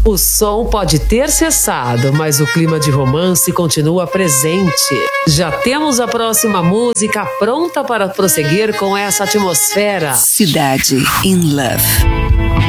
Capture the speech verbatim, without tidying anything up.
O som pode ter cessado, mas o clima de romance continua presente. Já temos a próxima música pronta para prosseguir com essa atmosfera. Cidade in Love.